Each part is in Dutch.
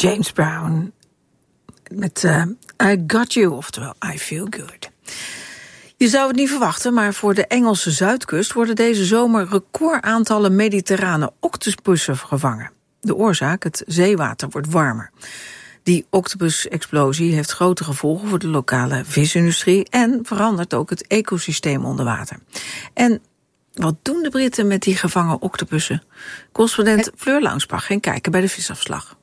James Brown met I Got You, oftewel I Feel Good. Je zou het niet verwachten, maar voor de Engelse zuidkust worden deze zomer recordaantallen mediterrane octopussen gevangen. De oorzaak, het zeewater wordt warmer. Die octopusexplosie heeft grote gevolgen voor de lokale visindustrie en verandert ook het ecosysteem onder water. En wat doen de Britten met die gevangen octopussen? Correspondent Fleur Launsbach ging kijken bij de visafslag.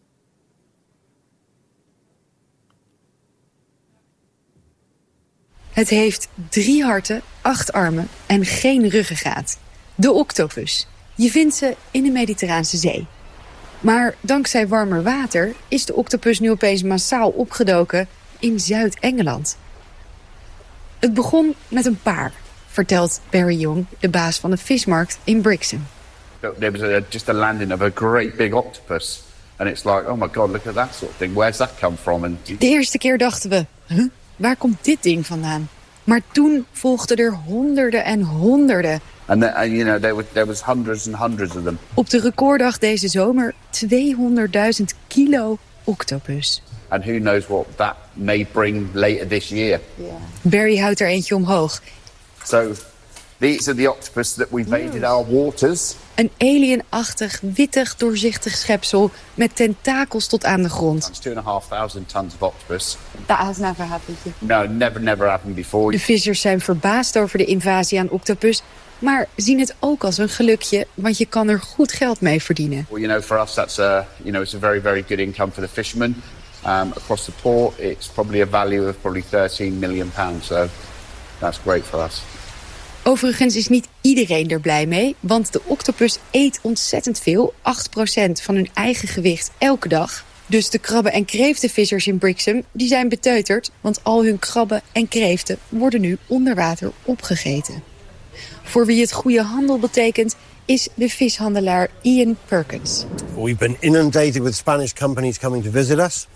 Het heeft 3 harten, 8 armen en geen ruggengraat. De octopus. Je vindt ze in de Mediterraanse Zee. Maar dankzij warmer water is de octopus nu opeens massaal opgedoken in Zuid-Engeland. Het begon met een paar, vertelt Barry Young, de baas van de vismarkt in Brixham. There was just a landing of a great big octopus. And it's like, oh my god, look at that sort of thing. Where's that come from? And de eerste keer dachten we, waar komt dit ding vandaan? Maar toen volgden er honderden en honderden. And there was hundreds and hundreds of them. Op de recorddag deze zomer 200.000 kilo octopus. And who knows what that may bring later this year. Yeah. Barry houdt er eentje omhoog. So these are the octopus that we made in our waters. Een alienachtig, wittig, doorzichtig schepsel met tentakels tot aan de grond. That's 2,500 tons of octopus. That has never happened. No, never happened before. De vissers zijn verbaasd over de invasie aan octopus, maar zien het ook als een gelukje, want je kan er goed geld mee verdienen. Well, for us that's it's a very, very good income for the fishermen. Across the port, it's probably a value of probably £13 million. So that's great for us. Overigens is niet iedereen er blij mee, want de octopus eet ontzettend veel, 8% van hun eigen gewicht elke dag. Dus de krabben- en kreeftenvissers in Brixham die zijn beteuterd, want al hun krabben en kreeften worden nu onder water opgegeten. Voor wie het goede handel betekent, is de vishandelaar Ian Perkins. We've been inundated with Spanish companies coming to visit us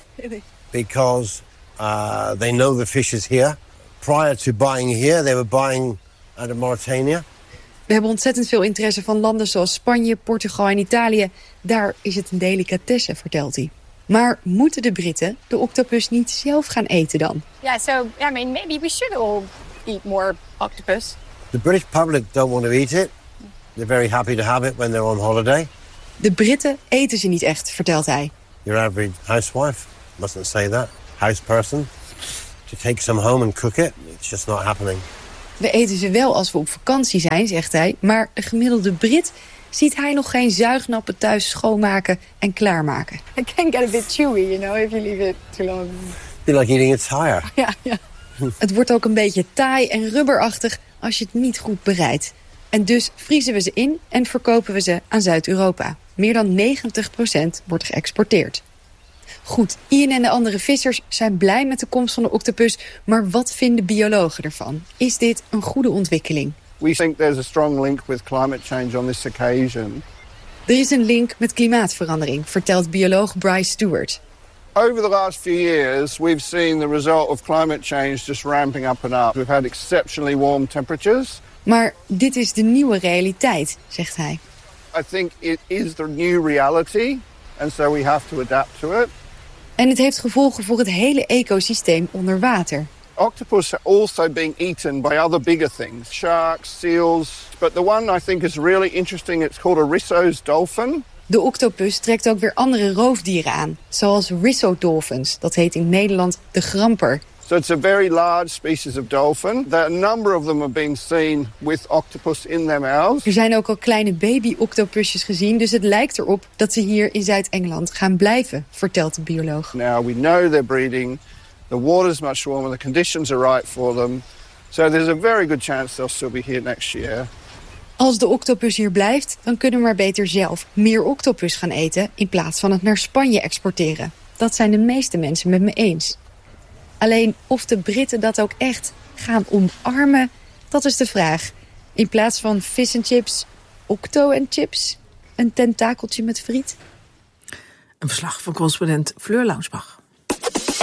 because they know the fish is here. Prior to buying here, they were buying out of Mauritania. We hebben ontzettend veel interesse van landen zoals Spanje, Portugal en Italië. Daar is het een delicatesse, vertelt hij. Maar moeten de Britten de octopus niet zelf gaan eten dan? Yeah, so maybe we should all eat more octopus. The British public don't want to eat it. They're very happy to have it when they're on holiday. De Britten eten ze niet echt, vertelt hij. Your average housewife mustn't say that. House person. To take some home and cook it, it's just not happening. We eten ze wel als we op vakantie zijn, zegt hij. Maar een gemiddelde Brit ziet hij nog geen zuignappen thuis schoonmaken en klaarmaken. It can get a bit chewy, if you leave it too long. You're like eating a tire. Ja. Het wordt ook een beetje taai en rubberachtig als je het niet goed bereidt. En dus vriezen we ze in en verkopen we ze aan Zuid-Europa. Meer dan 90% wordt geëxporteerd. Goed, Ian en de andere vissers zijn blij met de komst van de octopus, maar wat vinden biologen ervan? Is dit een goede ontwikkeling? We think there's a strong link with climate change on this occasion. Er is een link met klimaatverandering, vertelt bioloog Bryce Stewart. Over the last few years, we've seen the result of climate change just ramping up and up. We've had exceptionally warm temperatures. Maar dit is de nieuwe realiteit, zegt hij. I think it is the new reality, and so we have to adapt to it. En het heeft gevolgen voor het hele ecosysteem onder water. Octopus are also being eaten by other bigger things. Sharks, seals. But the one I think is really interesting, it's called a Risso's dolphin. De octopus trekt ook weer andere roofdieren aan, zoals Risso-dolphins. Dat heet in Nederland de gramper. So it's a very large species of dolphin. A number of them have been seen with octopus in their mouths. Er zijn ook al kleine baby-octopusjes gezien, dus het lijkt erop dat ze hier in Zuid-Engeland gaan blijven, vertelt de bioloog. Now we know they're breeding. The water's much warmer, the conditions are right for them. So there's a very good chance they'll still be here next year. Als de octopus hier blijft, dan kunnen we maar beter zelf meer octopus gaan eten in plaats van het naar Spanje exporteren. Dat zijn de meeste mensen met me eens. Alleen of de Britten dat ook echt gaan omarmen, dat is de vraag. In plaats van fish and chips, octo en chips, een tentakeltje met friet. Een verslag van correspondent Fleur Launsbach.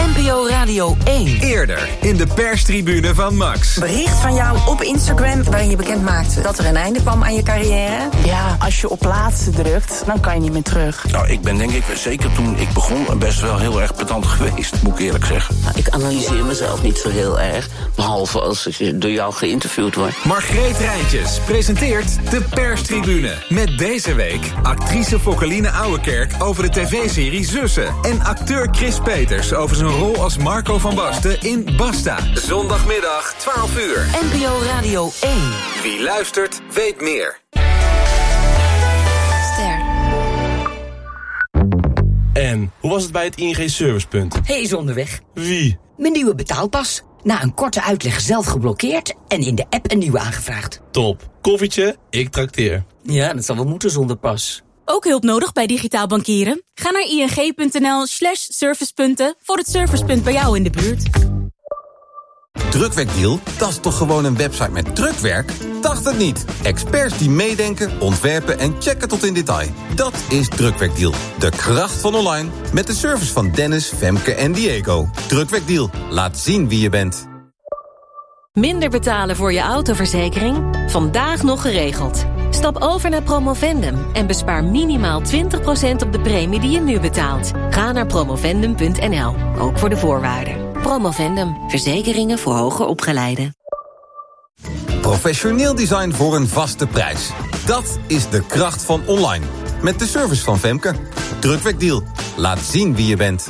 NPO Radio 1. Eerder in de perstribune van Max. Bericht van jou op Instagram waarin je bekend maakte dat er een einde kwam aan je carrière. Ja, als je op plaatsen drukt, dan kan je niet meer terug. Nou, ik ben denk ik, zeker toen ik begon, best wel heel erg pedant geweest, moet ik eerlijk zeggen. Nou, ik analyseer mezelf niet zo heel erg, behalve als ik door jou geïnterviewd word. Margreet Rijntjes presenteert de perstribune. Met deze week actrice Fokkeline Ouwekerk over de tv-serie Zussen. En acteur Chris Peters over zijn rol als Marco van Basten in Basta. Zondagmiddag, 12 uur. NPO Radio 1. Wie luistert, weet meer. Ster. En hoe was het bij het ING Servicepunt? Hij is onderweg. Wie? Mijn nieuwe betaalpas. Na een korte uitleg zelf geblokkeerd en in de app een nieuwe aangevraagd. Top. Koffietje, ik trakteer. Ja, dat zal wel moeten zonder pas. Ook hulp nodig bij digitaal bankieren? Ga naar ing.nl/servicepunten voor het servicepunt bij jou in de buurt. Drukwerkdeal? Dat is toch gewoon een website met drukwerk? Dacht het niet. Experts die meedenken, ontwerpen en checken tot in detail. Dat is Drukwerkdeal. De kracht van online. Met de service van Dennis, Femke en Diego. Drukwerkdeal. Laat zien wie je bent. Minder betalen voor je autoverzekering? Vandaag nog geregeld. Stap over naar Promovendum en bespaar minimaal 20% op de premie die je nu betaalt. Ga naar promovendum.nl, ook voor de voorwaarden. Promovendum, verzekeringen voor hoger opgeleiden. Professioneel design voor een vaste prijs. Dat is de kracht van online. Met de service van Femke. Drukwerkdeal. Laat zien wie je bent.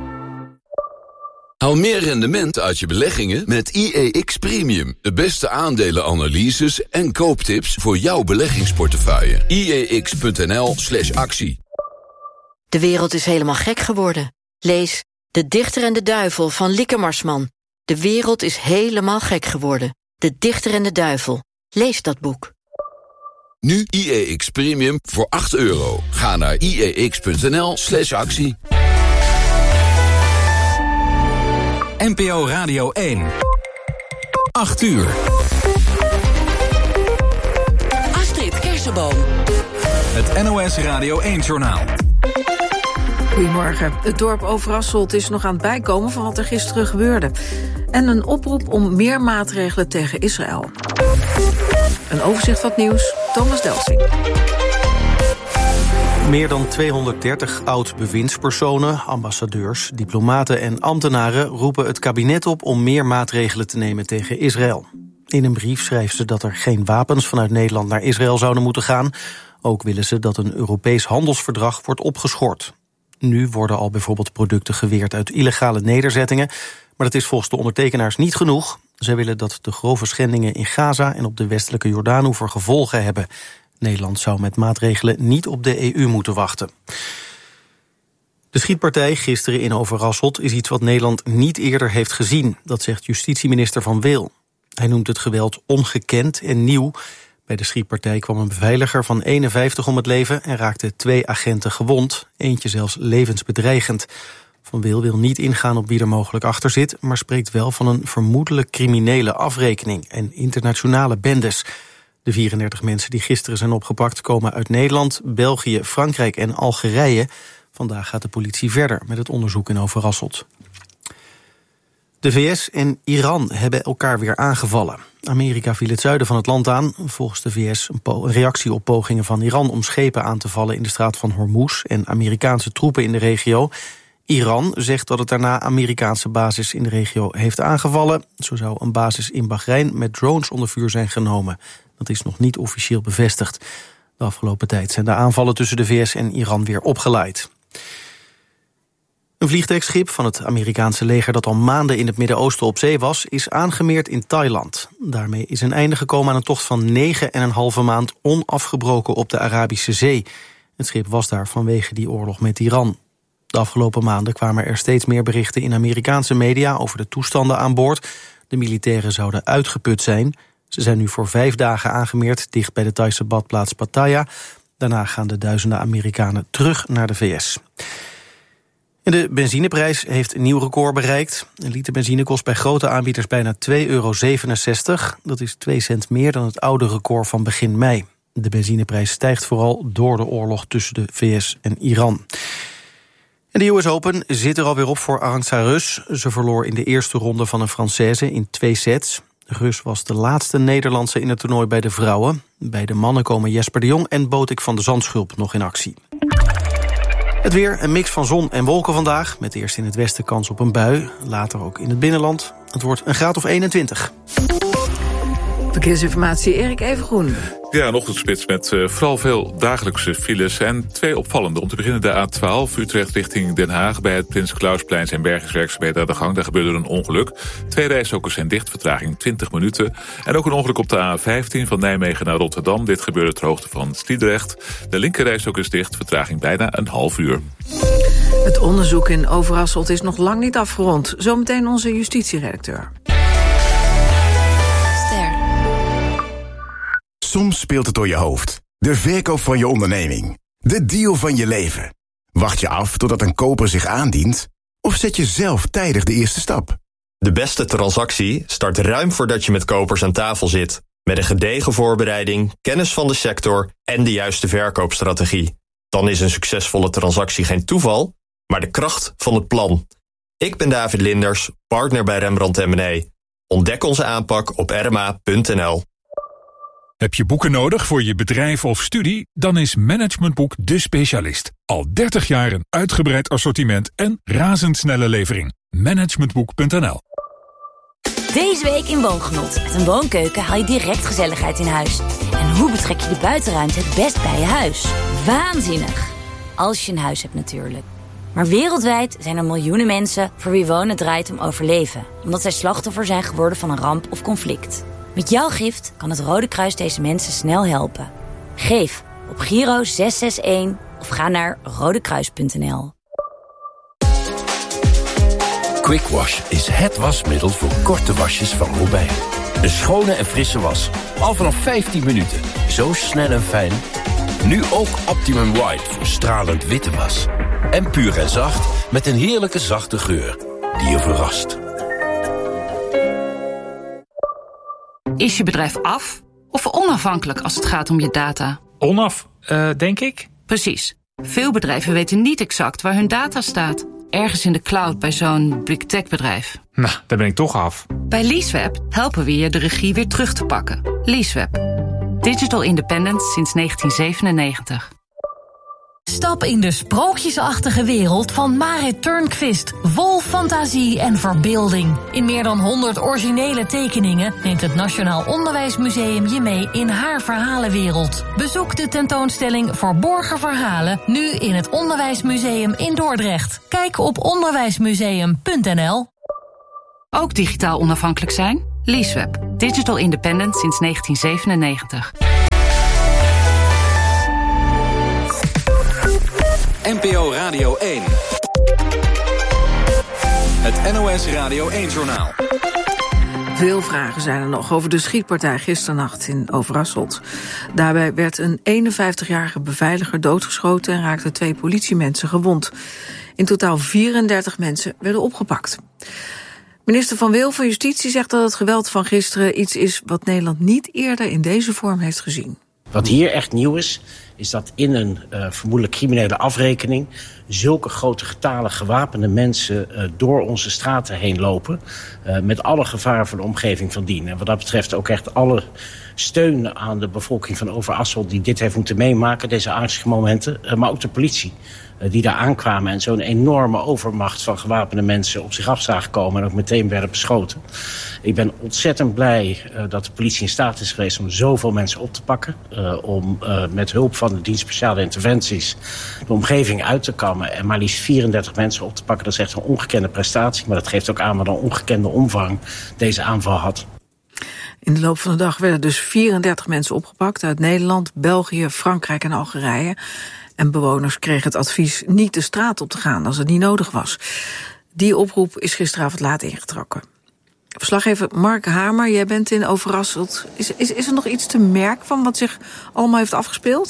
Haal meer rendement uit je beleggingen met IEX Premium. De beste aandelenanalyses en kooptips voor jouw beleggingsportefeuille. IEX.nl/actie. De wereld is helemaal gek geworden. Lees De Dichter en de Duivel van Lieke Marsman. De wereld is helemaal gek geworden. De Dichter en de Duivel. Lees dat boek. Nu IEX Premium voor €8. Ga naar IEX.nl/actie. NPO Radio 1. 8 uur. Astrid Kersenboom. Het NOS Radio 1-journaal. Goedemorgen. Het dorp Overasselt is nog aan het bijkomen van wat er gisteren gebeurde. En een oproep om meer maatregelen tegen Israël. Een overzicht van het nieuws, Thomas Delsing. Meer dan 230 oud-bewindspersonen, ambassadeurs, diplomaten en ambtenaren roepen het kabinet op om meer maatregelen te nemen tegen Israël. In een brief schrijven ze dat er geen wapens vanuit Nederland naar Israël zouden moeten gaan. Ook willen ze dat een Europees handelsverdrag wordt opgeschort. Nu worden al bijvoorbeeld producten geweerd uit illegale nederzettingen, maar dat is volgens de ondertekenaars niet genoeg. Zij willen dat de grove schendingen in Gaza en op de westelijke Jordaanoever gevolgen hebben. Nederland zou met maatregelen niet op de EU moeten wachten. De schietpartij gisteren in Overasselt is iets wat Nederland niet eerder heeft gezien. Dat zegt justitieminister Van Weel. Hij noemt het geweld ongekend en nieuw. Bij de schietpartij kwam een beveiliger van 51 om het leven en raakte 2 agenten gewond. Eentje zelfs levensbedreigend. Van Weel wil niet ingaan op wie er mogelijk achter zit, maar spreekt wel van een vermoedelijk criminele afrekening en internationale bendes. De 34 mensen die gisteren zijn opgepakt komen uit Nederland, België, Frankrijk en Algerije. Vandaag gaat de politie verder met het onderzoek in Overasselt. De VS en Iran hebben elkaar weer aangevallen. Amerika viel het zuiden van het land aan. Volgens de VS een reactie op pogingen van Iran om schepen aan te vallen in de straat van Hormuz en Amerikaanse troepen in de regio. Iran zegt dat het daarna Amerikaanse basis in de regio heeft aangevallen. Zo zou een basis in Bahrein met drones onder vuur zijn genomen. Dat is nog niet officieel bevestigd. De afgelopen tijd zijn de aanvallen tussen de VS en Iran weer opgeleid. Een vliegtuigschip van het Amerikaanse leger dat al maanden in het Midden-Oosten op zee was, is aangemeerd in Thailand. Daarmee is een einde gekomen aan een tocht van 9,5 maand onafgebroken op de Arabische Zee. Het schip was daar vanwege die oorlog met Iran. De afgelopen maanden kwamen er steeds meer berichten in Amerikaanse media over de toestanden aan boord. De militairen zouden uitgeput zijn. Ze zijn nu voor 5 dagen aangemeerd dicht bij de Thaise badplaats Pattaya. Daarna gaan de duizenden Amerikanen terug naar de VS. En de benzineprijs heeft een nieuw record bereikt. Een liter benzine kost bij grote aanbieders bijna €2,67. Dat is 2 cent meer dan het oude record van begin mei. De benzineprijs stijgt vooral door de oorlog tussen de VS en Iran. En de US Open zit er alweer op voor Arantxa Rus. Ze verloor in de eerste ronde van een Française in 2 sets. Rus was de laatste Nederlandse in het toernooi bij de vrouwen. Bij de mannen komen Jesper de Jong en Botik van de Zandschulp nog in actie. Het weer, een mix van zon en wolken vandaag. Met eerst in het westen kans op een bui. Later ook in het binnenland. Het wordt een graad of 21. Verkeersinformatie, Erik Evengroen. Ja, een ochtendspits met vooral veel dagelijkse files en 2 opvallende. Om te beginnen de A12, Utrecht richting Den Haag. Bij het Prins Klausplein zijn bergingswerkzaamheden aan de gang. Daar gebeurde een ongeluk. 2 rijstroken zijn dicht, vertraging 20 minuten. En ook een ongeluk op de A15 van Nijmegen naar Rotterdam. Dit gebeurde ter hoogte van Sliedrecht. De linkerrijstrook is dicht, vertraging bijna een half uur. Het onderzoek in Overasselt is nog lang niet afgerond. Zometeen onze justitieredacteur. Soms speelt het door je hoofd. De verkoop van je onderneming. De deal van je leven. Wacht je af totdat een koper zich aandient? Of zet je zelf tijdig de eerste stap? De beste transactie start ruim voordat je met kopers aan tafel zit. Met een gedegen voorbereiding, kennis van de sector en de juiste verkoopstrategie. Dan is een succesvolle transactie geen toeval, maar de kracht van het plan. Ik ben David Linders, partner bij Rembrandt M&A. Ontdek onze aanpak op rma.nl. Heb je boeken nodig voor je bedrijf of studie? Dan is Managementboek de specialist. Al 30 jaar een uitgebreid assortiment en razendsnelle levering. Managementboek.nl. Deze week in Woongenot. Met een woonkeuken haal je direct gezelligheid in huis. En hoe betrek je de buitenruimte het best bij je huis? Waanzinnig! Als je een huis hebt natuurlijk. Maar wereldwijd zijn er miljoenen mensen voor wie wonen draait om overleven. Omdat zij slachtoffer zijn geworden van een ramp of conflict. Met jouw gift kan het Rode Kruis deze mensen snel helpen. Geef op Giro 661 of ga naar rodekruis.nl. Quick Wash is het wasmiddel voor korte wasjes van Robijn. Een schone en frisse was. Al vanaf 15 minuten. Zo snel en fijn. Nu ook Optimum White voor stralend witte was. En puur en zacht met een heerlijke zachte geur die je verrast. Is je bedrijf af of onafhankelijk als het gaat om je data? Onaf, denk ik. Precies. Veel bedrijven weten niet exact waar hun data staat. Ergens in de cloud bij zo'n big tech bedrijf. Nou, daar ben ik toch af. Bij Leaseweb helpen we je de regie weer terug te pakken. Leaseweb. Digital independent sinds 1997. Stap in de sprookjesachtige wereld van Marit Turnquist. Vol fantasie en verbeelding. In meer dan 100 originele tekeningen neemt het Nationaal Onderwijsmuseum je mee in haar verhalenwereld. Bezoek de tentoonstelling Verborgen Verhalen nu in het Onderwijsmuseum in Dordrecht. Kijk op onderwijsmuseum.nl. Ook digitaal onafhankelijk zijn? Leaseweb. Digital independent sinds 1997. NPO Radio 1. Het NOS Radio 1-journaal. Veel vragen zijn er nog over de schietpartij gisternacht in Overasselt. Daarbij werd een 51-jarige beveiliger doodgeschoten en raakten 2 politiemensen gewond. In totaal 34 mensen werden opgepakt. Minister Van Wil van Justitie zegt dat het geweld van gisteren iets is wat Nederland niet eerder in deze vorm heeft gezien. Wat hier echt nieuw is dat in een vermoedelijk criminele afrekening zulke grote getalen gewapende mensen door onze straten heen lopen. Met alle gevaar voor de omgeving van dien. En wat dat betreft ook echt alle steun aan de bevolking van Overasselt die dit heeft moeten meemaken, deze angstige momenten. Maar ook de politie die daar aankwamen en zo'n enorme overmacht van gewapende mensen op zich af zagen komen en ook meteen werden beschoten. Ik ben ontzettend blij dat de politie in staat is geweest om zoveel mensen op te pakken. Om met hulp van de dienst speciale interventies de omgeving uit te kammen en maar liefst 34 mensen op te pakken. Dat is echt een ongekende prestatie, maar dat geeft ook aan wat een ongekende omvang deze aanval had. In de loop van de dag werden dus 34 mensen opgepakt uit Nederland, België, Frankrijk en Algerije. En bewoners kregen het advies niet de straat op te gaan als het niet nodig was. Die oproep is gisteravond laat ingetrokken. Verslaggever Mark Hamer, jij bent in Overasselt. Is er nog iets te merken van wat zich allemaal heeft afgespeeld?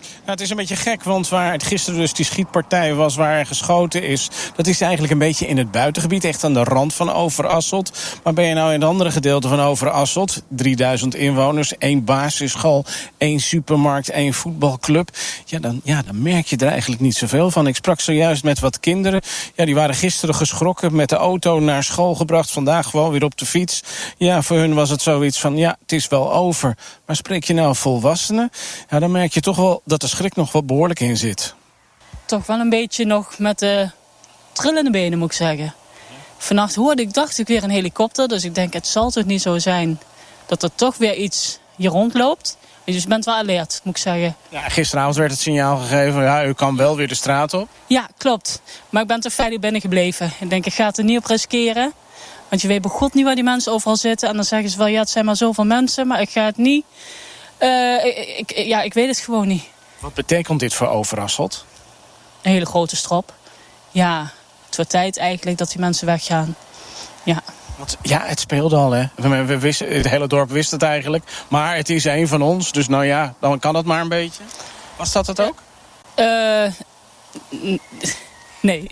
Nou, het is een beetje gek, want waar het gisteren dus die schietpartij was waar er geschoten is, dat is eigenlijk een beetje in het buitengebied, echt aan de rand van Overasselt. Maar ben je nou in het andere gedeelte van Overasselt, 3000 inwoners, 1 basisschool, 1 supermarkt, 1 voetbalclub, dan merk je er eigenlijk niet zoveel van. Ik sprak zojuist met wat kinderen. Ja, die waren gisteren geschrokken, met de auto naar school gebracht, vandaag gewoon weer op de fiets. Ja, voor hun was het zoiets van, het is wel over. Maar spreek je nou volwassenen, dan merk je toch wel dat de schrik nog wel behoorlijk in zit. Toch wel een beetje nog met de trillende benen, moet ik zeggen. Vannacht dacht ik weer een helikopter, dus ik denk het zal toch niet zo zijn dat er toch weer iets hier rondloopt. Dus je bent wel alert, moet ik zeggen. Ja, gisteravond werd het signaal gegeven, u kan wel weer de straat op. Ja, klopt. Maar ik ben toch veilig binnengebleven. Ik denk, ik ga het er niet op riskeren. Want je weet bij God niet waar die mensen overal zitten. En dan zeggen ze wel, het zijn maar zoveel mensen, maar ik ga het niet. Ik weet het gewoon niet. Wat betekent dit voor Overasselt? Een hele grote strop. Ja, het wordt tijd eigenlijk dat die mensen weggaan. Ja. Want, het speelde al, hè. We wisten, het hele dorp wist het eigenlijk. Maar het is een van ons, dus dan kan het maar een beetje. Was dat het ook? Nee.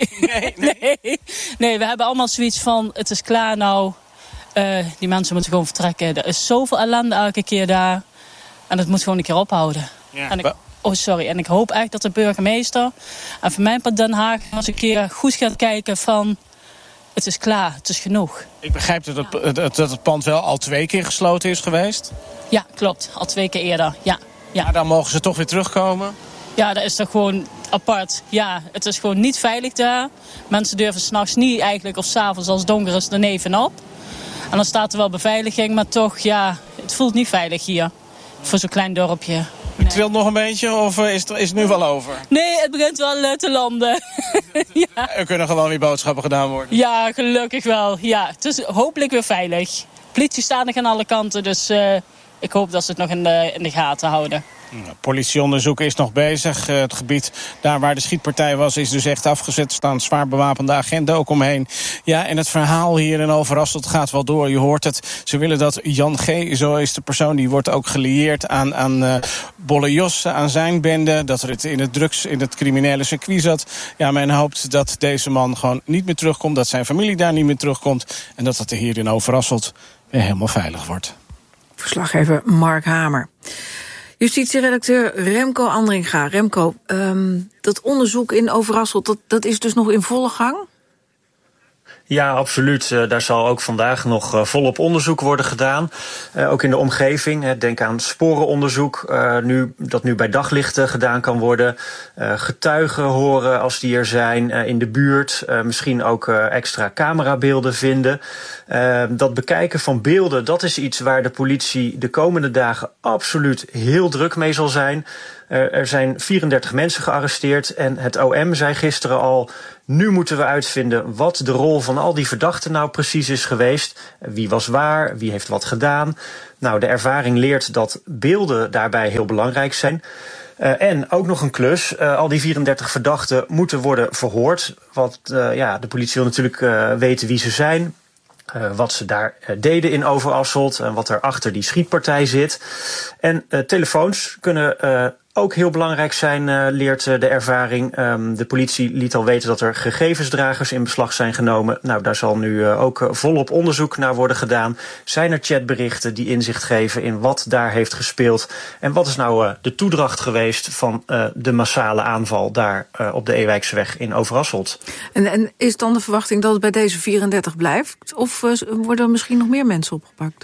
Nee, we hebben allemaal zoiets van, het is klaar nou. Die mensen moeten gewoon vertrekken. Er is zoveel ellende elke keer daar. En dat moet gewoon een keer ophouden. Ja. En ik hoop echt dat de burgemeester en van mijn part Den Haag als een keer goed gaat kijken van, het is klaar, het is genoeg. Ik begrijp dat het pand wel al 2 keer gesloten is geweest. Ja, klopt. Al 2 keer eerder, ja. Maar dan mogen ze toch weer terugkomen? Ja, dat is toch gewoon apart. Ja, het is gewoon niet veilig daar. Mensen durven 's nachts niet eigenlijk, of 's avonds als het donker is, er neven op. En dan staat er wel beveiliging, maar toch, het voelt niet veilig hier. Voor zo'n klein dorpje. Het trilt nog een beetje, of is het nu wel over? Nee, het begint wel te landen. Er kunnen gewoon weer boodschappen gedaan worden? Ja, gelukkig wel. Ja, het is hopelijk weer veilig. Politie staat nog aan alle kanten, dus ik hoop dat ze het nog in de gaten houden. Politieonderzoek is nog bezig. Het gebied daar waar de schietpartij was is dus echt afgezet. Er staan zwaar bewapende agenten ook omheen. Ja, en het verhaal hier in Overasselt gaat wel door. Je hoort het. Ze willen dat Jan G., zo is de persoon, die wordt ook gelieerd aan Bolle Jos, aan zijn bende. Dat er het in het criminele circuit zat. Ja, men hoopt dat deze man gewoon niet meer terugkomt. Dat zijn familie daar niet meer terugkomt. En dat het er hier in Overasselt weer helemaal veilig wordt. Verslaggever Mark Hamer. Justitieredacteur Remco Andringa. Remco, dat onderzoek in Overasselt, dat is dus nog in volle gang? Ja, absoluut. Daar zal ook vandaag nog volop onderzoek worden gedaan. Ook in de omgeving. Denk aan sporenonderzoek, dat nu bij daglicht gedaan kan worden. Getuigen horen als die er zijn in de buurt. Misschien ook extra camerabeelden vinden. Dat bekijken van beelden, dat is iets waar de politie de komende dagen absoluut heel druk mee zal zijn. Er zijn 34 mensen gearresteerd en het OM zei gisteren al, nu moeten we uitvinden wat de rol van al die verdachten nou precies is geweest. Wie was waar, wie heeft wat gedaan. Nou, de ervaring leert dat beelden daarbij heel belangrijk zijn. En ook nog een klus, al die 34 verdachten moeten worden verhoord. De politie wil natuurlijk weten wie ze zijn. Wat ze daar deden in Overasselt en wat er achter die schietpartij zit. En telefoons kunnen ook heel belangrijk zijn, leert de ervaring. De politie liet al weten dat er gegevensdragers in beslag zijn genomen. Nou, daar zal nu ook volop onderzoek naar worden gedaan. Zijn er chatberichten die inzicht geven in wat daar heeft gespeeld? En wat is nou de toedracht geweest van de massale aanval daar op de Ewijkseweg in Overasselt? En is dan de verwachting dat het bij deze 34 blijft? Of worden er misschien nog meer mensen opgepakt?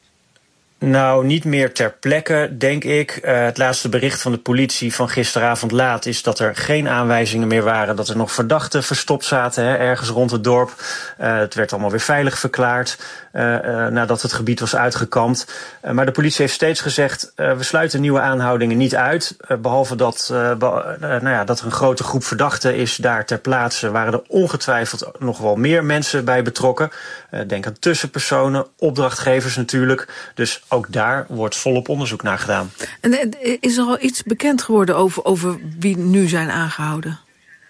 Nou, niet meer ter plekke, denk ik. Het laatste bericht van de politie van gisteravond laat is dat er geen aanwijzingen meer waren dat er nog verdachten verstopt zaten, ergens rond het dorp. Het werd allemaal weer veilig verklaard nadat het gebied was uitgekampt. Maar de politie heeft steeds gezegd, we sluiten nieuwe aanhoudingen niet uit. Behalve dat er een grote groep verdachten is daar ter plaatse, waren er ongetwijfeld nog wel meer mensen bij betrokken. Denk aan tussenpersonen, opdrachtgevers natuurlijk. Dus ook daar wordt volop onderzoek naar gedaan. En is er al iets bekend geworden over wie nu zijn aangehouden?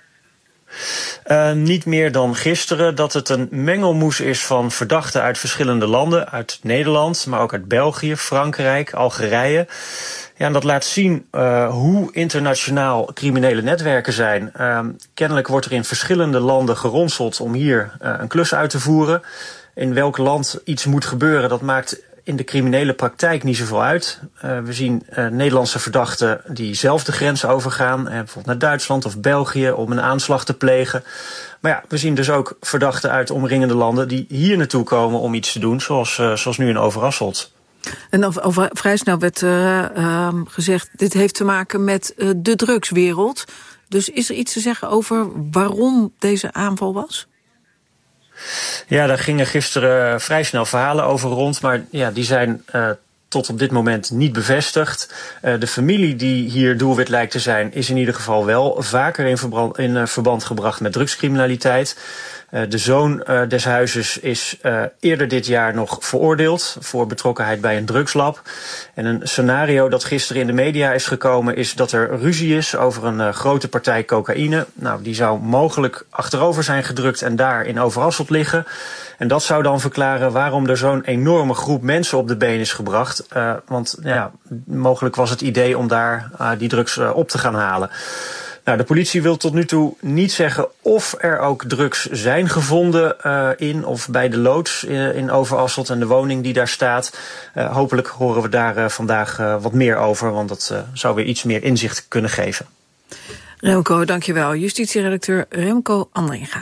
Niet meer dan gisteren, dat het een mengelmoes is van verdachten uit verschillende landen. Uit Nederland, maar ook uit België, Frankrijk, Algerije. Ja, en dat laat zien hoe internationaal criminele netwerken zijn. Kennelijk wordt er in verschillende landen geronseld om hier een klus uit te voeren. In welk land iets moet gebeuren, dat maakt in de criminele praktijk niet zoveel uit. We zien Nederlandse verdachten die zelf de grens overgaan, bijvoorbeeld naar Duitsland of België om een aanslag te plegen. Maar ja, we zien dus ook verdachten uit omringende landen die hier naartoe komen om iets te doen, zoals nu in Overasselt. En al vrij snel werd gezegd, dit heeft te maken met de drugswereld. Dus is er iets te zeggen over waarom deze aanval was? Ja, daar gingen gisteren vrij snel verhalen over rond, maar ja, die zijn tot op dit moment niet bevestigd. De familie die hier doelwit lijkt te zijn, is in ieder geval wel vaker in verband gebracht met drugscriminaliteit. De zoon des huizes is eerder dit jaar nog veroordeeld voor betrokkenheid bij een drugslab. En een scenario dat gisteren in de media is gekomen is dat er ruzie is over een grote partij cocaïne. Nou, die zou mogelijk achterover zijn gedrukt en daar in Overasselt liggen. En dat zou dan verklaren waarom er zo'n enorme groep mensen op de been is gebracht. Want ja, mogelijk was het idee om daar die drugs op te gaan halen. Nou, de politie wil tot nu toe niet zeggen of er ook drugs zijn gevonden in of bij de loods in Overasselt en de woning die daar staat. Hopelijk horen we daar vandaag wat meer over, want dat zou weer iets meer inzicht kunnen geven. Remco, dankjewel. Justitieredacteur Remco Andringa.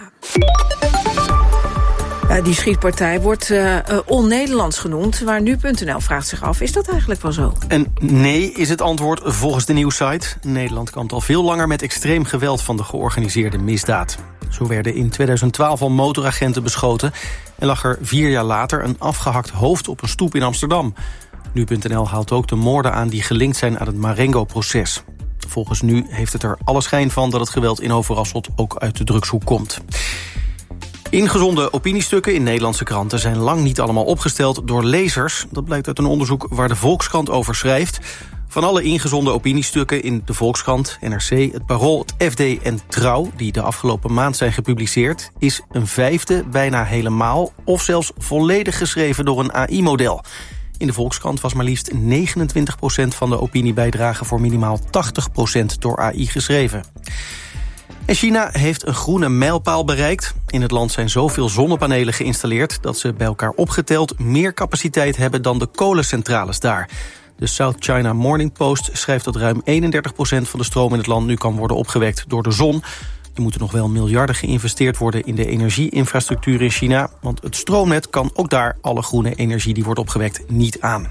Die schietpartij wordt on-Nederlands genoemd, waar nu.nl vraagt zich af, is dat eigenlijk wel zo? En nee is het antwoord volgens de nieuwssite. Nederland kampt al veel langer met extreem geweld van de georganiseerde misdaad. Zo werden in 2012 al motoragenten beschoten en lag er 4 jaar later een afgehakt hoofd op een stoep in Amsterdam. Nu.nl haalt ook de moorden aan die gelinkt zijn aan het Marengo-proces. Volgens Nu heeft het er alle schijn van dat het geweld in Overasselt ook uit de drugshoek komt. Ingezonden opiniestukken in Nederlandse kranten zijn lang niet allemaal opgesteld door lezers. Dat blijkt uit een onderzoek waar de Volkskrant over schrijft. Van alle ingezonden opiniestukken in de Volkskrant, NRC, het Parool, het FD en Trouw, die de afgelopen maand zijn gepubliceerd, is een vijfde bijna helemaal of zelfs volledig geschreven door een AI-model. In de Volkskrant was maar liefst 29% van de opiniebijdragen voor minimaal 80% door AI geschreven. En China heeft een groene mijlpaal bereikt. In het land zijn zoveel zonnepanelen geïnstalleerd dat ze bij elkaar opgeteld meer capaciteit hebben dan de kolencentrales daar. De South China Morning Post schrijft dat ruim 31% van de stroom in het land nu kan worden opgewekt door de zon. Er moeten nog wel miljarden geïnvesteerd worden in de energieinfrastructuur in China, want het stroomnet kan ook daar alle groene energie die wordt opgewekt niet aan.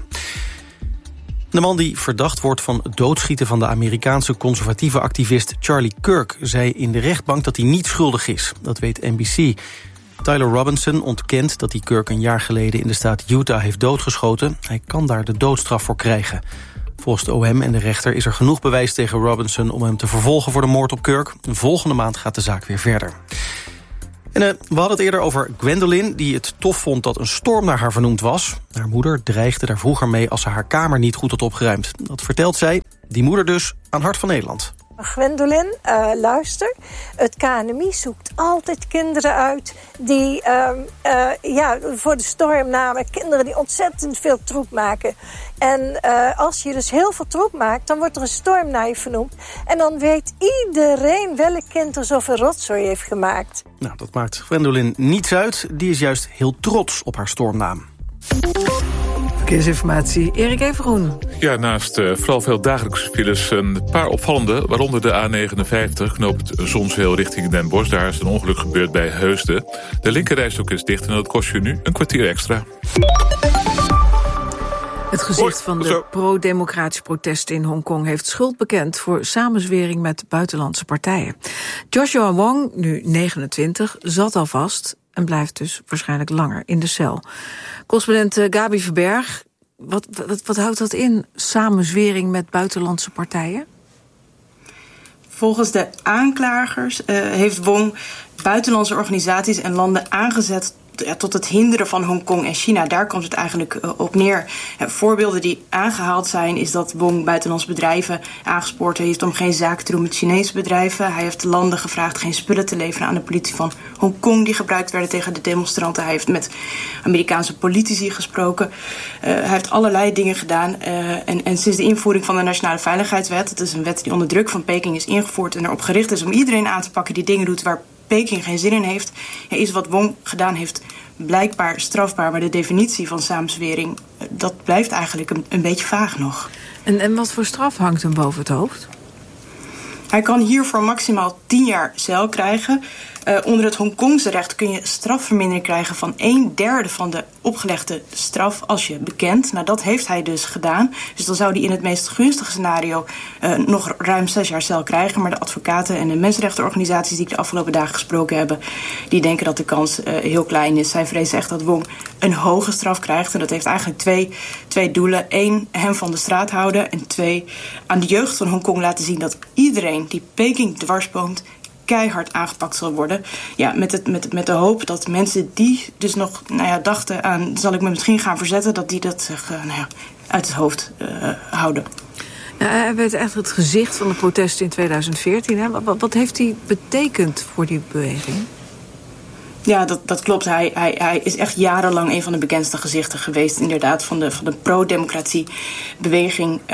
De man die verdacht wordt van het doodschieten van de Amerikaanse conservatieve activist Charlie Kirk zei in de rechtbank dat hij niet schuldig is. Dat weet NBC. Tyler Robinson ontkent dat hij Kirk een jaar geleden in de staat Utah heeft doodgeschoten. Hij kan daar de doodstraf voor krijgen. Volgens de OM en de rechter is er genoeg bewijs tegen Robinson om hem te vervolgen voor de moord op Kirk. Volgende maand gaat de zaak weer verder. En we hadden het eerder over Gwendolyn, die het tof vond dat een storm naar haar vernoemd was. Haar moeder dreigde daar vroeger mee als ze haar kamer niet goed had opgeruimd. Dat vertelt zij, die moeder dus, aan Hart van Nederland. Gwendolyn, luister. Het KNMI zoekt altijd kinderen uit die voor de storm namen. Kinderen die ontzettend veel troep maken. En als je dus heel veel troep maakt, dan wordt er een storm naar je vernoemd. En dan weet iedereen welk kind er zoveel rotzooi heeft gemaakt. Nou, dat maakt Gwendolyn niets uit. Die is juist heel trots op haar stormnaam. Verkeersinformatie, Erik Evengroen. Ja, naast vooral veel dagelijkse files een paar opvallende, waaronder de A59 knoopt Zonsheel richting Den Bosch. Daar is een ongeluk gebeurd bij Heusden. De linkerrijstrook is dicht en dat kost je nu een kwartier extra. Het gezicht van de pro-democratische protesten in Hongkong heeft schuld bekend voor samenzwering met buitenlandse partijen. Joshua Wong, nu 29, zat al vast en blijft dus waarschijnlijk langer in de cel. Correspondent Gabi Verberg, wat houdt dat in, samenzwering met buitenlandse partijen? Volgens de aanklagers heeft Wong buitenlandse organisaties en landen aangezet tot het hinderen van Hongkong en China. Daar komt het eigenlijk op neer. Voorbeelden die aangehaald zijn is dat Wong buitenlandse bedrijven aangespoord heeft om geen zaken te doen met Chinese bedrijven. Hij heeft landen gevraagd geen spullen te leveren aan de politie van Hongkong die gebruikt werden tegen de demonstranten. Hij heeft met Amerikaanse politici gesproken. Hij heeft allerlei dingen gedaan. En sinds de invoering van de Nationale Veiligheidswet, dat is een wet die onder druk van Peking is ingevoerd en erop gericht is om iedereen aan te pakken die dingen doet waar Peking geen zin in heeft, is wat Wong gedaan heeft blijkbaar strafbaar. Maar de definitie van samenzwering, dat blijft eigenlijk een beetje vaag nog. En wat voor straf hangt hem boven het hoofd? Hij kan hiervoor maximaal 10 jaar cel krijgen. Onder het Hongkongse recht kun je strafvermindering krijgen van 1/3 van de opgelegde straf als je bekent. Nou, dat heeft hij dus gedaan. Dus dan zou hij in het meest gunstige scenario nog ruim 6 jaar cel krijgen. Maar de advocaten en de mensenrechtenorganisaties die ik de afgelopen dagen gesproken heb, die denken dat de kans heel klein is. Zij vrezen echt dat Wong een hoge straf krijgt. En dat heeft eigenlijk twee doelen. 1, hem van de straat houden. En 2, aan de jeugd van Hongkong laten zien dat iedereen die Peking dwarsboomt keihard aangepakt zal worden. Ja, met de hoop dat mensen die dus nog dachten aan, zal ik me misschien gaan verzetten, dat die dat zich uit het hoofd houden. Nou, hij werd echt het gezicht van de protesten in 2014. Hè? Wat heeft hij betekend voor die beweging? Ja, dat klopt. Hij is echt jarenlang een van de bekendste gezichten geweest, inderdaad, van de pro-democratie-beweging.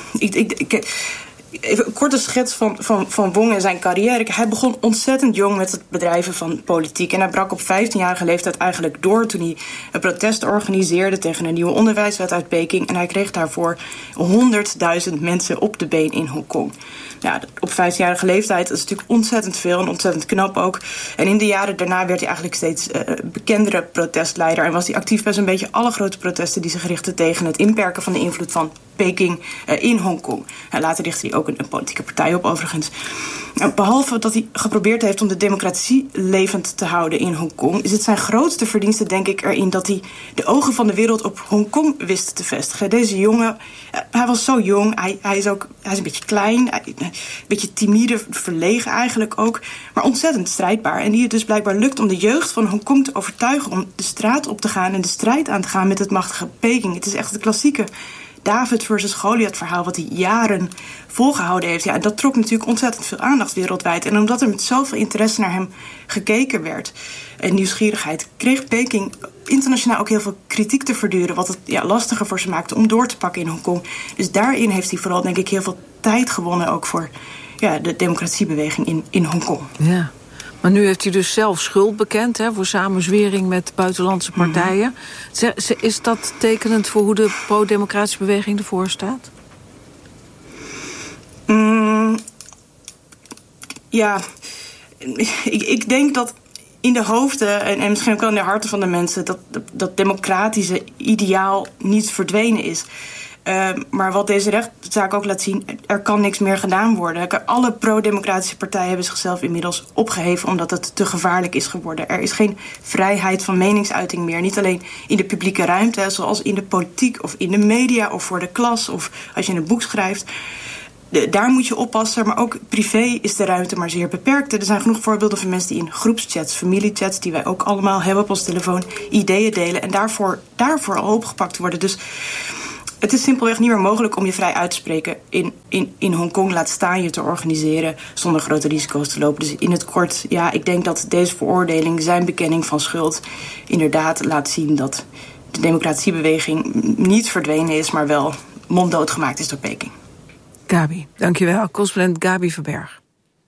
Even een korte schets van Wong en zijn carrière. Hij begon ontzettend jong met het bedrijven van politiek. En hij brak op 15-jarige leeftijd eigenlijk door toen hij een protest organiseerde tegen een nieuwe onderwijswet uit Peking. En hij kreeg daarvoor 100.000 mensen op de been in Hongkong. Ja, op 15-jarige leeftijd, dat is natuurlijk ontzettend veel en ontzettend knap ook. En in de jaren daarna werd hij eigenlijk steeds bekendere protestleider. En was hij actief bij zo'n beetje alle grote protesten die zich richten tegen het inperken van de invloed van Peking in Hongkong. Later richtte hij ook een politieke partij op, overigens. Behalve dat hij geprobeerd heeft om de democratie levend te houden in Hongkong, is het zijn grootste verdienste, denk ik, erin dat hij de ogen van de wereld op Hongkong wist te vestigen. Deze jongen, hij was zo jong, hij is een beetje klein, een beetje timide, verlegen eigenlijk ook, maar ontzettend strijdbaar. En die het dus blijkbaar lukt om de jeugd van Hongkong te overtuigen om de straat op te gaan en de strijd aan te gaan met het machtige Peking. Het is echt het klassieke David versus Goliath verhaal wat hij jaren volgehouden heeft. Ja, en dat trok natuurlijk ontzettend veel aandacht wereldwijd. En omdat er met zoveel interesse naar hem gekeken werd en nieuwsgierigheid, kreeg Peking internationaal ook heel veel kritiek te verduren, wat het lastiger voor ze maakte om door te pakken in Hongkong. Dus daarin heeft hij vooral, denk ik, heel veel tijd gewonnen ook voor de democratiebeweging in Hongkong. Ja. Maar nu heeft hij dus zelf schuld bekend voor samenzwering met buitenlandse partijen. Is dat tekenend voor hoe de pro-democratische beweging ervoor staat? Ja, ik denk dat in de hoofden en misschien ook wel in de harten van de mensen dat democratische ideaal niet verdwenen is. Maar wat deze rechtszaak ook laat zien, er kan niks meer gedaan worden. Alle pro-democratische partijen hebben zichzelf inmiddels opgeheven omdat het te gevaarlijk is geworden. Er is geen vrijheid van meningsuiting meer. Niet alleen in de publieke ruimte, zoals in de politiek of in de media of voor de klas of als je een boek schrijft. Daar moet je oppassen, maar ook privé is de ruimte maar zeer beperkt. Er zijn genoeg voorbeelden van mensen die in groepschats, familiechats, die wij ook allemaal hebben op ons telefoon, ideeën delen en daarvoor al opgepakt worden. Dus het is simpelweg niet meer mogelijk om je vrij uit te spreken in Hongkong, laat staan je te organiseren zonder grote risico's te lopen. Dus in het kort, ik denk dat deze veroordeling, zijn bekenning van schuld, inderdaad laat zien dat de democratiebeweging niet verdwenen is, maar wel monddood gemaakt is door Peking. Gabi, dankjewel. Correspondent Gabi Verberg.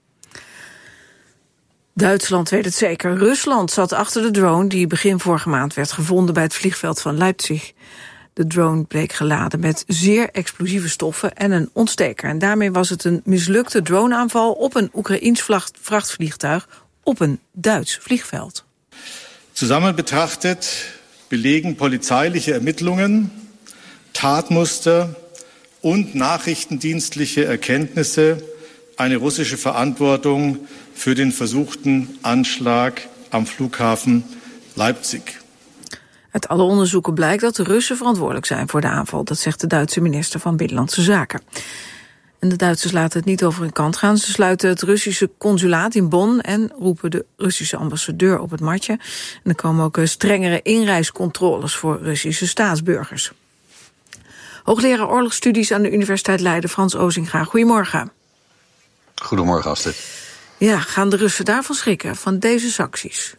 Duitsland weet het zeker. Rusland zat achter de drone die begin vorige maand werd gevonden bij het vliegveld van Leipzig. De drone bleek geladen met zeer explosieve stoffen en een ontsteker. En daarmee was het een mislukte droneaanval op een Oekraïens vrachtvliegtuig op een Duits vliegveld. Zusammen betrachtet belegen polizeiliche Ermittlungen, Tatmuster und nachrichtendienstliche Erkenntnisse eine russische Verantwortung für den versuchten Anschlag am Flughafen Leipzig. Uit alle onderzoeken blijkt dat de Russen verantwoordelijk zijn voor de aanval. Dat zegt de Duitse minister van Binnenlandse Zaken. En de Duitsers laten het niet over hun kant gaan. Ze sluiten het Russische consulaat in Bonn en roepen de Russische ambassadeur op het matje. En er komen ook strengere inreiscontroles voor Russische staatsburgers. Hoogleraar oorlogsstudies aan de Universiteit Leiden, Frans Ozinga. Goedemorgen. Goedemorgen, Astrid. Ja, gaan de Russen daarvan schrikken, van deze sancties?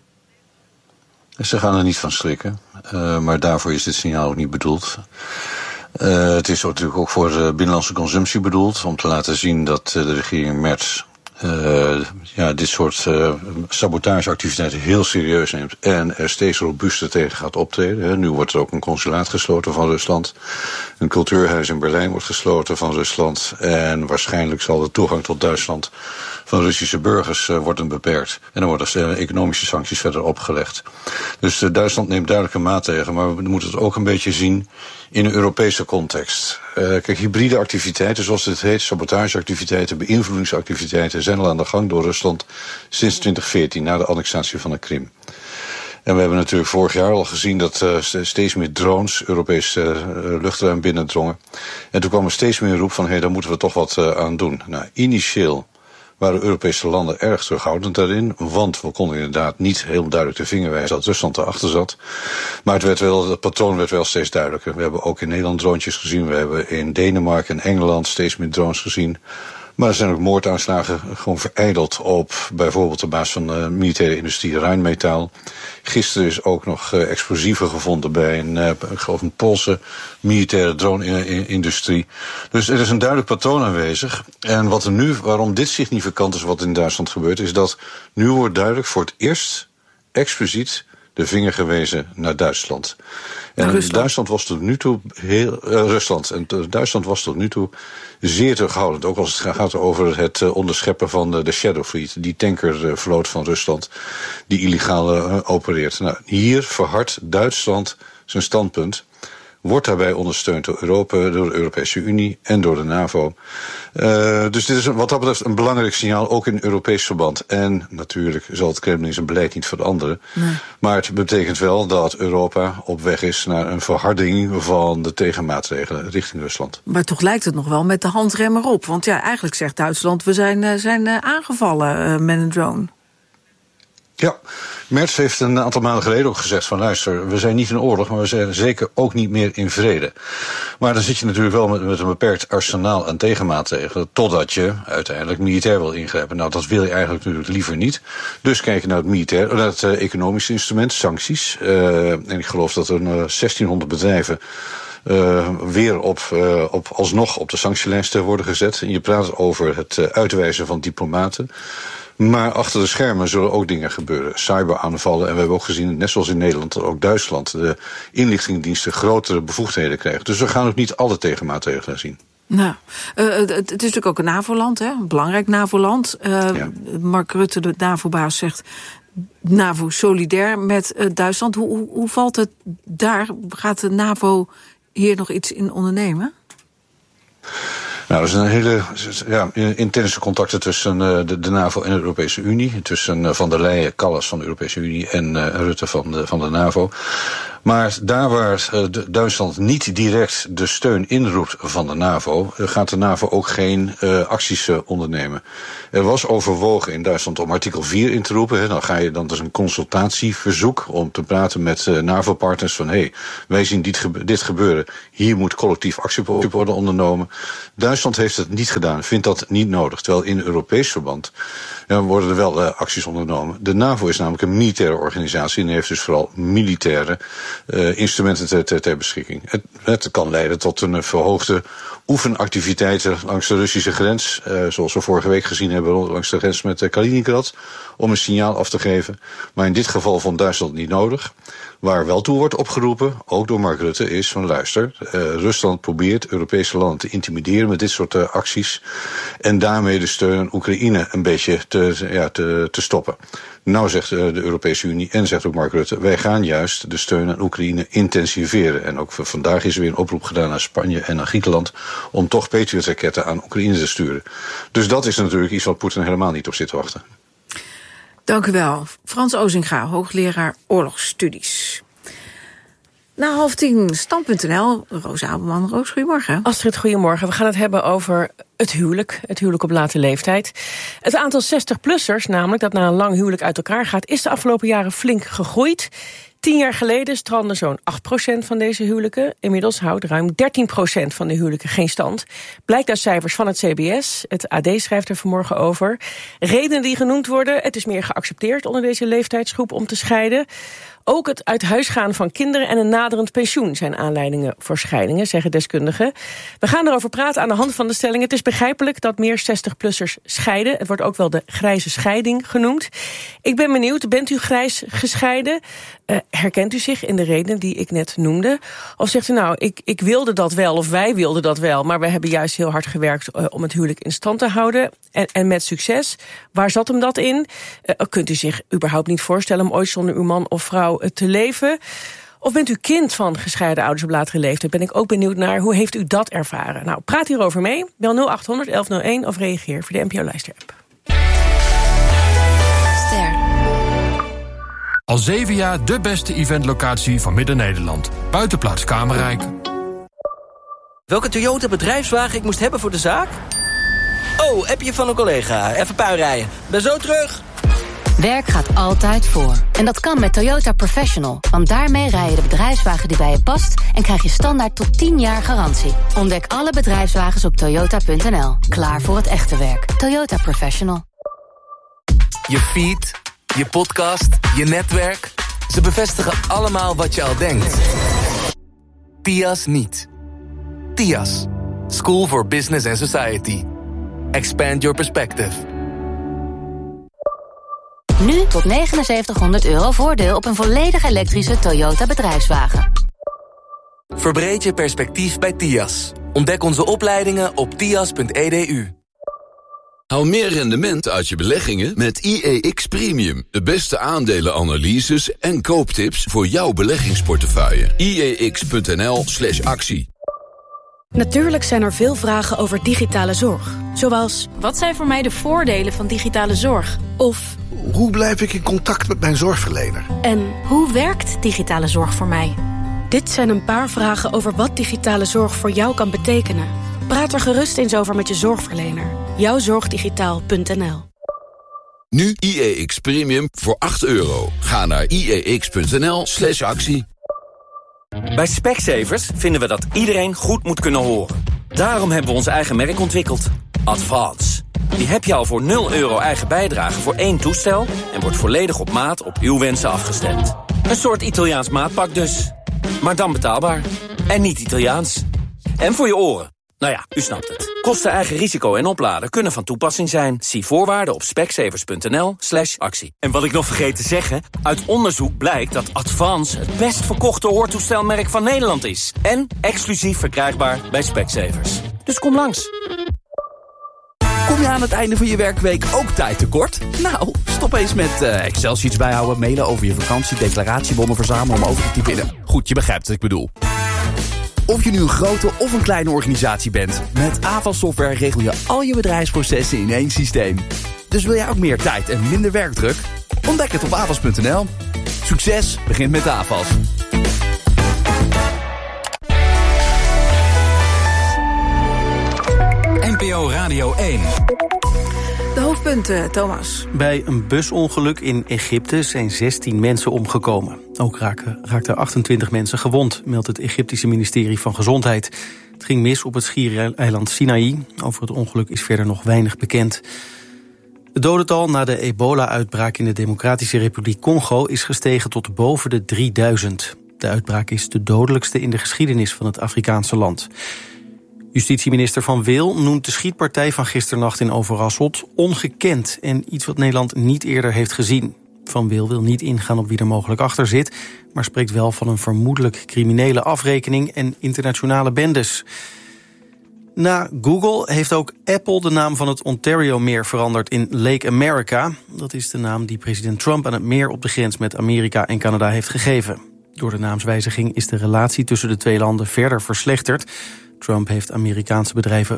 Ze gaan er niet van schrikken, maar daarvoor is dit signaal ook niet bedoeld. Het is natuurlijk ook voor binnenlandse consumptie bedoeld, om te laten zien dat de regering Merz dit soort sabotageactiviteiten heel serieus neemt en er steeds robuuster tegen gaat optreden. Nu wordt er ook een consulaat gesloten van Rusland. Een cultuurhuis in Berlijn wordt gesloten van Rusland. En waarschijnlijk zal de toegang tot Duitsland van Russische burgers worden beperkt. En dan worden economische sancties verder opgelegd. Dus Duitsland neemt duidelijke maatregelen, maar we moeten het ook een beetje zien in een Europese context. Kijk, hybride activiteiten, zoals dit heet, sabotageactiviteiten, beïnvloedingsactiviteiten, zijn al aan de gang door Rusland sinds 2014, na de annexatie van de Krim. En we hebben natuurlijk vorig jaar al gezien dat steeds meer drones Europees luchtruim binnendrongen. En toen kwam er steeds meer roep van, daar moeten we toch wat aan doen. Nou, initieel waren Europese landen erg terughoudend daarin, want we konden inderdaad niet heel duidelijk de vinger wijzen dat Rusland erachter zat. Maar het patroon werd wel steeds duidelijker. We hebben ook in Nederland droontjes gezien, we hebben in Denemarken en Engeland steeds meer drones gezien. Maar er zijn ook moordaanslagen gewoon verijdeld op bijvoorbeeld de baas van de militaire industrie Rheinmetall. Gisteren is ook nog explosieven gevonden bij een Poolse militaire drone-industrie. Dus er is een duidelijk patroon aanwezig. En waarom dit significant is wat in Duitsland gebeurt, is dat nu wordt duidelijk voor het eerst expliciet de vinger gewezen naar Duitsland. En Duitsland was tot nu toe Duitsland was tot nu toe zeer terughoudend. Ook als het gaat over het onderscheppen van de Shadow Fleet, die tankervloot van Rusland, die illegaal opereert. Nou, hier verhardt Duitsland zijn standpunt. Wordt daarbij ondersteund door Europa, door de Europese Unie en door de NAVO. Dus dit is wat dat betreft een belangrijk signaal, ook in Europees verband. En natuurlijk zal het Kremlin zijn beleid niet veranderen. Nee. Maar het betekent wel dat Europa op weg is naar een verharding van de tegenmaatregelen richting Rusland. Maar toch lijkt het nog wel met de handrem erop. Want ja, eigenlijk zegt Duitsland, we zijn aangevallen met een drone. Ja, Merz heeft een aantal maanden geleden ook gezegd van luister, we zijn niet in oorlog, maar we zijn zeker ook niet meer in vrede. Maar dan zit je natuurlijk wel met een beperkt arsenaal aan tegenmaatregelen, totdat je uiteindelijk militair wil ingrijpen. Nou, dat wil je eigenlijk natuurlijk liever niet. Dus kijk je naar het economische instrument, sancties. En ik geloof dat er 1600 bedrijven weer alsnog op de sanctielijst worden gezet. En je praat over het uitwijzen van diplomaten. Maar achter de schermen zullen ook dingen gebeuren. Cyberaanvallen. En we hebben ook gezien, net zoals in Nederland, dat ook Duitsland de inlichtingendiensten grotere bevoegdheden krijgt. Dus we gaan ook niet alle tegenmaatregelen zien. Nou, het is natuurlijk ook een NAVO-land, hè? Een belangrijk NAVO-land. Mark Rutte, de NAVO-baas, zegt NAVO solidair met Duitsland. Hoe valt het daar? Gaat de NAVO hier nog iets in ondernemen? Nou, er zijn hele intense contacten tussen de NAVO en de Europese Unie. Tussen Van der Leyen, Kallas van de Europese Unie en Rutte van de NAVO. Maar daar waar Duitsland niet direct de steun inroept van de NAVO, gaat de NAVO ook geen acties ondernemen. Er was overwogen in Duitsland om artikel 4 in te roepen. Dan is een consultatieverzoek om te praten met NAVO-partners van wij zien dit gebeuren. Hier moet collectief actie worden ondernomen. Duitsland heeft het niet gedaan, vindt dat niet nodig. Terwijl in Europees verband worden er wel acties ondernomen. De NAVO is namelijk een militaire organisatie en heeft dus vooral militaire instrumenten ter beschikking. Het kan leiden tot een verhoogde oefenactiviteiten langs de Russische grens, zoals we vorige week gezien hebben langs de grens met Kaliningrad, om een signaal af te geven. Maar in dit geval vond Duitsland niet nodig. Waar wel toe wordt opgeroepen, ook door Mark Rutte, is van luister, Rusland probeert Europese landen te intimideren met dit soort acties en daarmee de steun aan Oekraïne een beetje te stoppen. Nou zegt de Europese Unie en zegt ook Mark Rutte, wij gaan juist de steun aan Oekraïne intensiveren. En ook vandaag is er weer een oproep gedaan naar Spanje en naar Griekenland om toch Patriot-raketten aan Oekraïne te sturen. Dus dat is natuurlijk iets wat Poetin helemaal niet op zit te wachten. Dank u wel. Frans Ozinga, hoogleraar oorlogsstudies. Na 9:30, Stand.nl, Roos Abelman. Roos, goedemorgen. Astrid, goedemorgen. We gaan het hebben over het huwelijk op late leeftijd. Het aantal 60-plussers, namelijk dat na een lang huwelijk uit elkaar gaat, is de afgelopen jaren flink gegroeid. 10 jaar geleden strandde zo'n 8% van deze huwelijken. Inmiddels houdt ruim 13% van de huwelijken geen stand. Blijkt uit cijfers van het CBS. Het AD schrijft er vanmorgen over. Redenen die genoemd worden: het is meer geaccepteerd onder deze leeftijdsgroep om te scheiden. Ook het uit huis gaan van kinderen en een naderend pensioen zijn aanleidingen voor scheidingen, zeggen deskundigen. We gaan erover praten aan de hand van de stelling. Het is begrijpelijk dat meer 60-plussers scheiden. Het wordt ook wel de grijze scheiding genoemd. Ik ben benieuwd, bent u grijs gescheiden? Herkent u zich in de redenen die ik net noemde? Of zegt u nou, ik wilde dat wel, of wij wilden dat wel, maar we hebben juist heel hard gewerkt om het huwelijk in stand te houden. En met succes. Waar zat hem dat in? Kunt u zich überhaupt niet voorstellen om ooit zonder uw man of vrouw te leven? Of bent u kind van gescheiden ouders op latere leeftijd? Ben ik ook benieuwd naar, hoe heeft u dat ervaren? Nou, praat hierover mee. Bel 0800 1101 of reageer via de NPO-luister-app. Al 7 jaar de beste eventlocatie van Midden-Nederland. Buitenplaats Kamerrijk. Welke Toyota bedrijfswagen ik moest hebben voor de zaak? Oh, appje van een collega. Even puinrijden. Ben zo terug. Werk gaat altijd voor. En dat kan met Toyota Professional. Want daarmee rij je de bedrijfswagen die bij je past en krijg je standaard tot 10 jaar garantie. Ontdek alle bedrijfswagens op toyota.nl. Klaar voor het echte werk. Toyota Professional. Je feed, je podcast, je netwerk. Ze bevestigen allemaal wat je al denkt. TIAS niet. TIAS. School for Business and Society. Expand your perspective. Nu tot €7900 voordeel op een volledig elektrische Toyota bedrijfswagen. Verbreed je perspectief bij TIAS. Ontdek onze opleidingen op tias.edu. Haal meer rendement uit je beleggingen met IEX Premium. De beste aandelenanalyses en kooptips voor jouw beleggingsportefeuille. IEX.nl/actie. Natuurlijk zijn er veel vragen over digitale zorg. Zoals, wat zijn voor mij de voordelen van digitale zorg? Of, hoe blijf ik in contact met mijn zorgverlener? En hoe werkt digitale zorg voor mij? Dit zijn een paar vragen over wat digitale zorg voor jou kan betekenen. Praat er gerust eens over met je zorgverlener. Jouwzorgdigitaal.nl. Nu IEX Premium voor €8. Ga naar IEX.nl/actie. Bij Specsavers vinden we dat iedereen goed moet kunnen horen. Daarom hebben we ons eigen merk ontwikkeld. Advance. Die heb je al voor €0 eigen bijdrage voor 1 toestel en wordt volledig op maat op uw wensen afgestemd. Een soort Italiaans maatpak dus. Maar dan betaalbaar. En niet Italiaans. En voor je oren. Nou ja, u snapt het. Kosten, eigen risico en opladen kunnen van toepassing zijn. Zie voorwaarden op specsavers.nl/actie. En wat ik nog vergeet te zeggen, uit onderzoek blijkt dat Advance het best verkochte hoortoestelmerk van Nederland is. En exclusief verkrijgbaar bij Specsavers. Dus kom langs. Kom je aan het einde van je werkweek ook tijd tekort? Nou, stop eens met Excel-sheets bijhouden, mailen over je vakantie, declaratiebonnen verzamelen om over te typen. Goed, je begrijpt wat ik bedoel. Of je nu een grote of een kleine organisatie bent, met Avas Software regel je al je bedrijfsprocessen in één systeem. Dus wil jij ook meer tijd en minder werkdruk? Ontdek het op avas.nl. Succes begint met Avas. NPO Radio 1. De hoofdpunten, Thomas. Bij een busongeluk in Egypte zijn 16 mensen omgekomen. Ook raakten 28 mensen gewond, meldt het Egyptische ministerie van Gezondheid. Het ging mis op het schiereiland Sinaï. Over het ongeluk is verder nog weinig bekend. Het dodental na de ebola-uitbraak in de Democratische Republiek Congo is gestegen tot boven de 3000. De uitbraak is de dodelijkste in de geschiedenis van het Afrikaanse land. Justitieminister Van Wil noemt de schietpartij van gisternacht in Overasselt ongekend en iets wat Nederland niet eerder heeft gezien. Van Wil niet ingaan op wie er mogelijk achter zit, maar spreekt wel van een vermoedelijk criminele afrekening en internationale bendes. Na Google heeft ook Apple de naam van het Ontario-meer veranderd in Lake America. Dat is de naam die president Trump aan het meer op de grens met Amerika en Canada heeft gegeven. Door de naamswijziging is de relatie tussen de twee landen verder verslechterd. Trump heeft Amerikaanse bedrijven